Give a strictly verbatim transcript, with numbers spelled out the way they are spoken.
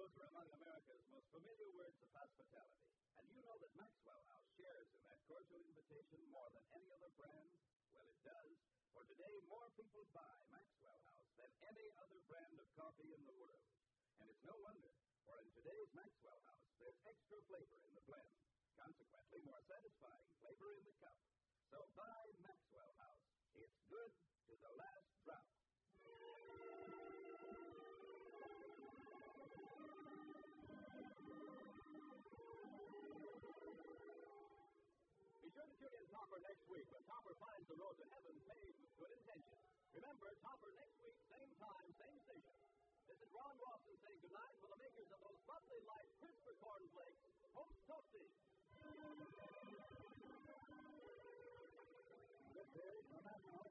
Those are among America's most familiar words of hospitality. And you know that Maxwell House shares in that cordial invitation more than any other brand? Well, it does. For today, more people buy Maxwell House than any other brand of coffee in the world. And it's no wonder, for in today's Maxwell House, there's extra flavor in the blend. Consequently, more satisfying flavor in the cup. So buy Maxwell House. It's good to the last drop. Be sure to tune in Topper next week when Topper finds the road to heaven paved with good intentions. Remember, Topper next week, same time, same station. This is Ron Walton saying goodnight for the makers of those bubbly light crisper cornflakes, Post Toasty. This is Fernando